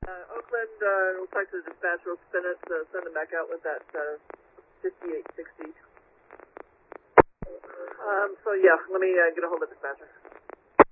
Oakland, we'll talk to the dispatcher, we'll spin it, send them back out with that 5860. So yeah, let me get a hold of the dispatcher.